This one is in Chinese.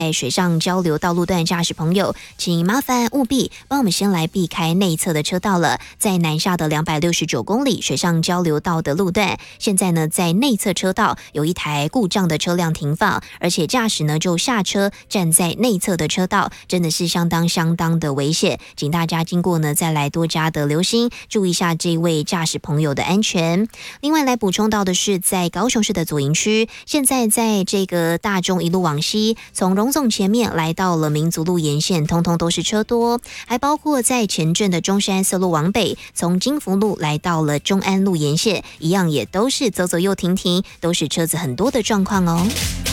在水上交流道路段驾驶朋友，请麻烦务必帮我们先来避开内侧的车道了。在南下的269公里水上交流道的路段，现在呢在内侧车道有一台故障的车辆停放，而且驾驶呢就下车站在内侧的车道，真的是相当的危险，请大家经过呢再来多加的留心，注意一下这位驾驶朋友的安全。另外来补充到的是，在高雄市的左营区，现在在这个大众一路往西，从荣总前面来到了民族路沿线，通通都是车多，还包括在前镇的中山四路往北，从金福路来到了中安路沿线，一样也都是走走又停停，都是车子很多的状况哦。